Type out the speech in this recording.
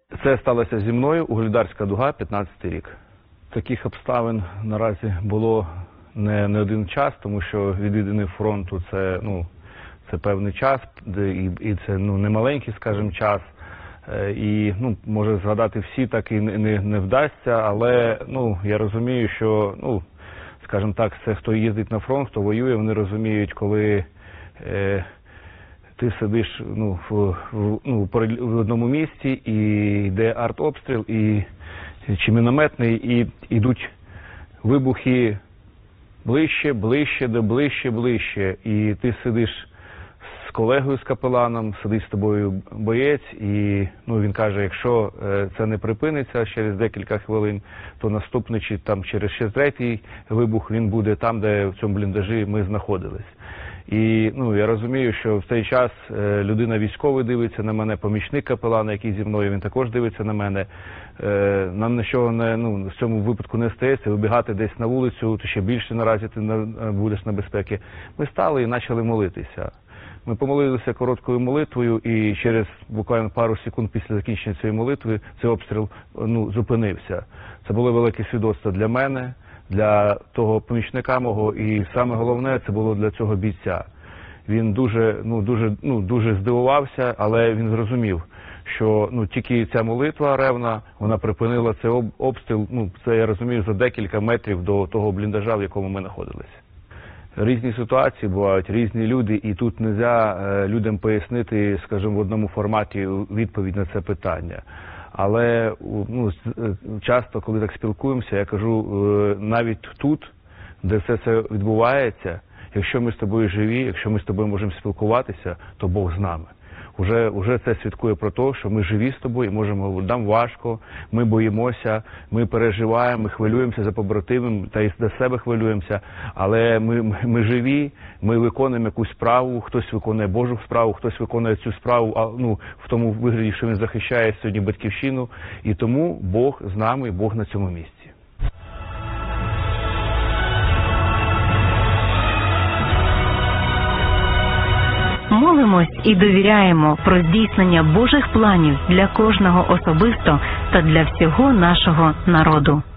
Це сталося зі мною, Угледарська дуга, 15-й рік. Таких обставин наразі було не один час, тому що відвідини фронту це, це певний час, і це немаленький, скажімо, час. І, може згадати всі, так і не вдасться, але, я розумію, що, скажімо так, це хто їздить на фронт, хто воює, вони розуміють, коли ти сидиш в одному місці і йде артобстріл, чи мінометний, і йдуть вибухи ближче, ближче, і ти сидиш з колегою, з капеланом, сидить з тобою боєць, і він каже, якщо це не припиниться через декілька хвилин, то наступний чи там через ще третій вибух він буде там, де в цьому бліндажі ми знаходились. І я розумію, що в цей час людина військовий дивиться на мене, помічник капелана, який зі мною, він також дивиться на мене. Нам нічого в цьому випадку не стається, вибігати десь на вулицю, то ще більше наразі ти будеш на безпеці. Ми стали і почали молитися. Ми помолилися короткою молитвою, і через буквально пару секунд після закінчення цієї молитви цей обстріл зупинився. Це було велике свідоцтво для мене, для того помічника мого, і саме головне це було для цього бійця. Він дуже здивувався, але він зрозумів, що тільки ця молитва ревна, вона припинила цей обстріл, це я розумію, за декілька метрів до того бліндажа, в якому ми знаходилися. Різні ситуації бувають, різні люди, і тут не можна людям пояснити, скажімо, в одному форматі відповідь на це питання. Але часто, коли так спілкуємося, я кажу, навіть тут, де все це відбувається, якщо ми з тобою живі, якщо ми з тобою можемо спілкуватися, то Бог з нами. Уже це свідкує про те, що ми живі з тобою, можемо, нам важко, ми боїмося, ми переживаємо, ми хвилюємося за побратимів, та й за себе хвилюємося, але ми живі, ми виконуємо якусь справу, хтось виконує Божу справу, хтось виконує цю справу в тому вигляді, що він захищає сьогодні батьківщину, і тому Бог з нами, Бог на цьому місці. Молимось і довіряємо про здійснення Божих планів для кожного особисто та для всього нашого народу.